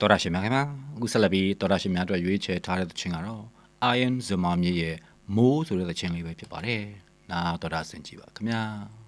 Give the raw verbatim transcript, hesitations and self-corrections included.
တော်ရရှိမြခင်ဗျာအခုဆက်လက်ပြီးတော်ရရှိမြအတွက်ရွေးချယ်ထားတဲ့သချင်းကတော့ Iron Zuma မြေရဲ့မိုးဆိုတဲ့သချင်းလေးပဲဖြစ်ပါတယ်နားတော်ရဆင်ကြည့်ပါခင်ဗျာ